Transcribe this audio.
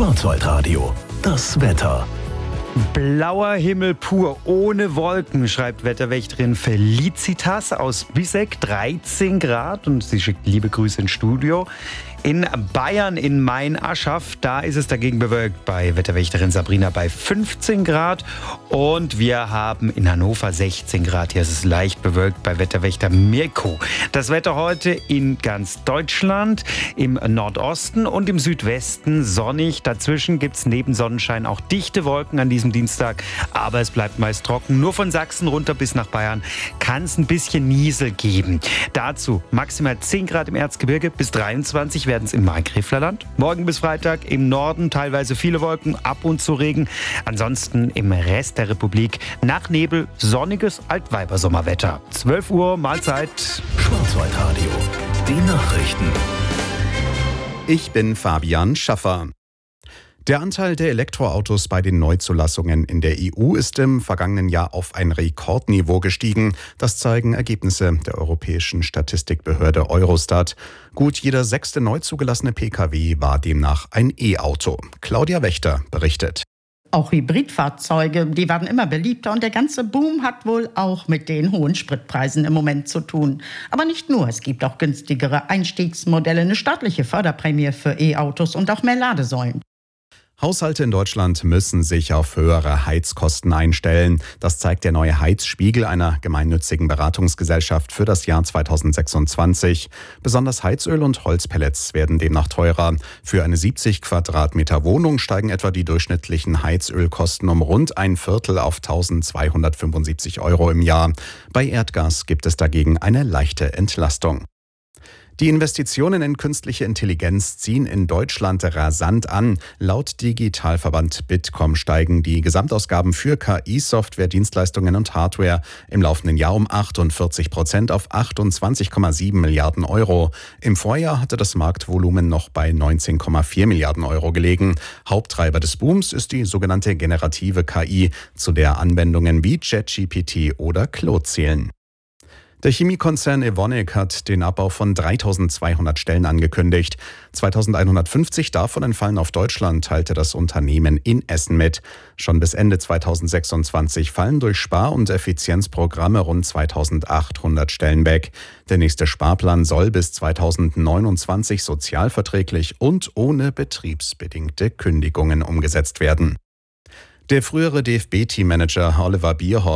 Schwarzwaldradio, das Wetter. Blauer Himmel pur, ohne Wolken, schreibt Wetterwächterin Felicitas aus Bissek, 13 Grad, und sie schickt liebe Grüße ins Studio. In Bayern, in Main-Aschach, da ist es dagegen bewölkt bei Wetterwächterin Sabrina bei 15 Grad. Und wir haben in Hannover 16 Grad. Hier ist es leicht bewölkt bei Wetterwächter Mirko. Das Wetter heute in ganz Deutschland, im Nordosten und im Südwesten sonnig. Dazwischen gibt es neben Sonnenschein auch dichte Wolken an diesem Dienstag. Aber es bleibt meist trocken. Nur von Sachsen runter bis nach Bayern kann es ein bisschen Niesel geben. Dazu maximal 10 Grad im Erzgebirge, bis 23 werden es im Markgräflerland. Morgen bis Freitag im Norden teilweise viele Wolken, ab und zu Regen. Ansonsten im Rest der Republik nach Nebel sonniges Altweibersommerwetter. 12 Uhr, Mahlzeit. Schwarzwaldradio, die Nachrichten. Ich bin Fabian Schaffer. Der Anteil der Elektroautos bei den Neuzulassungen in der EU ist im vergangenen Jahr auf ein Rekordniveau gestiegen. Das zeigen Ergebnisse der europäischen Statistikbehörde Eurostat. Gut jeder 6. neu zugelassene Pkw war demnach ein E-Auto. Claudia Wächter berichtet. Auch Hybridfahrzeuge, die werden immer beliebter, und der ganze Boom hat wohl auch mit den hohen Spritpreisen im Moment zu tun. Aber nicht nur, es gibt auch günstigere Einstiegsmodelle, eine staatliche Förderprämie für E-Autos und auch mehr Ladesäulen. Haushalte in Deutschland müssen sich auf höhere Heizkosten einstellen. Das zeigt der neue Heizspiegel einer gemeinnützigen Beratungsgesellschaft für das Jahr 2026. Besonders Heizöl und Holzpellets werden demnach teurer. Für eine 70 Quadratmeter Wohnung steigen etwa die durchschnittlichen Heizölkosten um rund ein Viertel auf 1.275 € im Jahr. Bei Erdgas gibt es dagegen eine leichte Entlastung. Die Investitionen in künstliche Intelligenz ziehen in Deutschland rasant an. Laut Digitalverband Bitkom steigen die Gesamtausgaben für KI-Software, Dienstleistungen und Hardware im laufenden Jahr um 48% auf 28,7 Milliarden Euro. Im Vorjahr hatte das Marktvolumen noch bei 19,4 Milliarden Euro gelegen. Haupttreiber des Booms ist die sogenannte generative KI, zu der Anwendungen wie ChatGPT oder Claude zählen. Der Chemiekonzern Evonik hat den Abbau von 3.200 Stellen angekündigt. 2.150 davon entfallen auf Deutschland, teilte das Unternehmen in Essen mit. Schon bis Ende 2026 fallen durch Spar- und Effizienzprogramme rund 2.800 Stellen weg. Der nächste Sparplan soll bis 2029 sozialverträglich und ohne betriebsbedingte Kündigungen umgesetzt werden. Der frühere DFB-Teammanager Oliver Bierhoff